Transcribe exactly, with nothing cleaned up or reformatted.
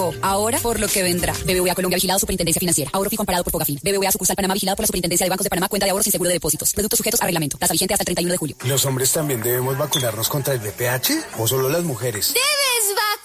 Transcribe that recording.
Ahora por lo que vendrá. B B V A Colombia vigilado Superintendencia Financiera. Ahorro comparado por Fogafín. B B V A sucursal Panamá vigilado por la Superintendencia de Bancos de Panamá. Cuenta de ahorros sin seguro de depósitos. Productos sujetos a reglamento. Tasa vigente hasta el treinta y uno de julio. ¿Los hombres también debemos vacunarnos contra el V P H o solo las mujeres? ¡Debe!